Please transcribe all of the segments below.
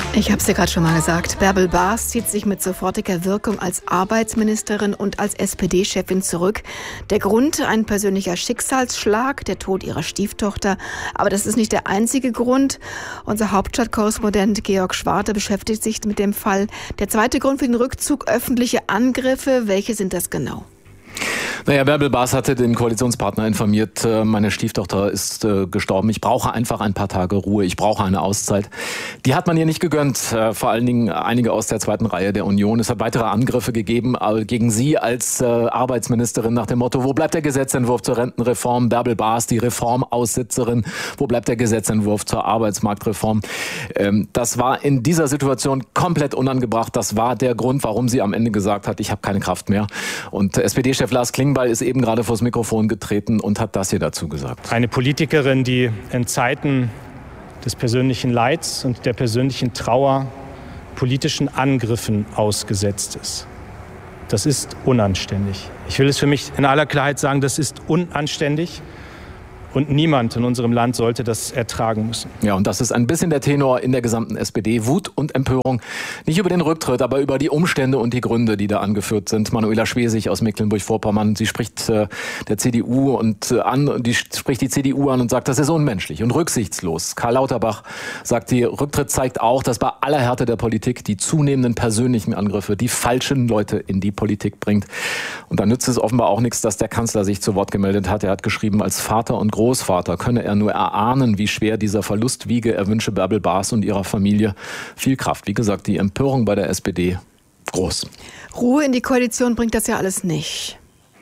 Ich habe es ja gerade schon mal gesagt. Bärbel Baas zieht sich mit sofortiger Wirkung als Arbeitsministerin und als SPD-Chefin zurück. Der Grund: ein persönlicher Schicksalsschlag, der Tod ihrer Stieftochter. Aber das ist nicht der einzige Grund. Unser Hauptstadtkorrespondent Georg Schwarte beschäftigt sich mit dem Fall. Der zweite Grund für den Rückzug: öffentliche Angriffe. Welche sind das genau? Naja, Bärbel Baas hatte den Koalitionspartner informiert, meine Stieftochter ist gestorben. Ich brauche einfach ein paar Tage Ruhe. Ich brauche eine Auszeit. Die hat man ihr nicht gegönnt. Vor allen Dingen einige aus der zweiten Reihe der Union. Es hat weitere Angriffe gegeben gegen sie als Arbeitsministerin nach dem Motto: Wo bleibt der Gesetzentwurf zur Rentenreform? Bärbel Baas, die Reformaussitzerin. Wo bleibt der Gesetzentwurf zur Arbeitsmarktreform? Das war in dieser Situation komplett unangebracht. Das war der Grund, warum sie am Ende gesagt hat: Ich habe keine Kraft mehr. Und SPD-Chef Lars Klingbeil ist eben gerade vors Mikrofon getreten und hat das hier dazu gesagt. Eine Politikerin, die in Zeiten des persönlichen Leids und der persönlichen Trauer politischen Angriffen ausgesetzt ist. Das ist unanständig. Ich will es für mich in aller Klarheit sagen, das ist unanständig. Und niemand in unserem Land sollte das ertragen müssen. Ja, und das ist ein bisschen der Tenor in der gesamten SPD. Wut und Empörung, nicht über den Rücktritt, aber über die Umstände und die Gründe, die da angeführt sind. Manuela Schwesig aus Mecklenburg-Vorpommern, sie spricht der CDU spricht die CDU an und sagt, das ist unmenschlich und rücksichtslos. Karl Lauterbach sagt, der Rücktritt zeigt auch, dass bei aller Härte der Politik die zunehmenden persönlichen Angriffe die falschen Leute in die Politik bringt. Und da nützt es offenbar auch nichts, dass der Kanzler sich zu Wort gemeldet hat. Er hat geschrieben, als Vater und Großvater könne er nur erahnen, wie schwer dieser Verlust wiege. Er wünsche Bärbel Baas und ihrer Familie viel Kraft. Wie gesagt, die Empörung bei der SPD groß. Ruhe in die Koalition bringt das ja alles nicht.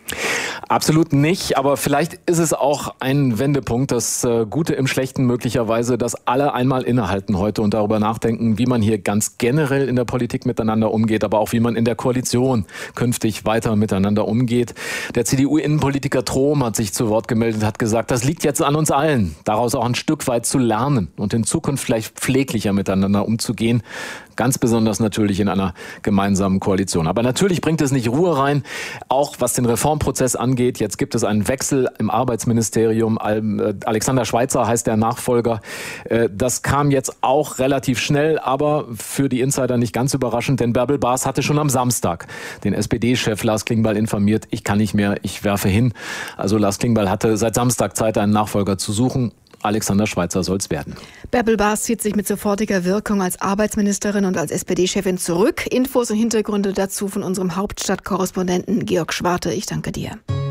Absolut nicht, aber vielleicht ist es auch ein Wendepunkt, das Gute im Schlechten möglicherweise, dass alle einmal innehalten heute und darüber nachdenken, wie man hier ganz generell in der Politik miteinander umgeht, aber auch wie man in der Koalition künftig weiter miteinander umgeht. Der CDU-Innenpolitiker Trom hat sich zu Wort gemeldet, hat gesagt, das liegt jetzt an uns allen, daraus auch ein Stück weit zu lernen und in Zukunft vielleicht pfleglicher miteinander umzugehen. Ganz besonders natürlich in einer gemeinsamen Koalition. Aber natürlich bringt es nicht Ruhe rein, auch was den Reformprozess angeht. Jetzt gibt es einen Wechsel im Arbeitsministerium. Alexander Schweitzer heißt der Nachfolger. Das kam jetzt auch relativ schnell, aber für die Insider nicht ganz überraschend, denn Bärbel Baas hatte schon am Samstag den SPD-Chef Lars Klingbeil informiert, ich kann nicht mehr, ich werfe hin. Also Lars Klingbeil hatte seit Samstag Zeit, einen Nachfolger zu suchen. Alexander Schweitzer soll es werden. Bärbel Baas zieht sich mit sofortiger Wirkung als Arbeitsministerin und als SPD-Chefin zurück. Infos und Hintergründe dazu von unserem Hauptstadtkorrespondenten Georg Schwarte. Ich danke dir.